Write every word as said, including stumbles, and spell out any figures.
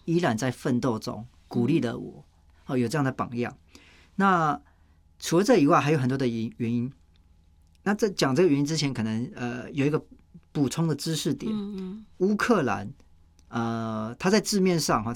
依然在奋斗中，鼓励了我。哦，有这样的榜样。那除了这以外，还有很多的原因。那在讲这个原因之前，可能呃有一个补充的知识点。嗯嗯乌克兰，呃，它在字面上哈，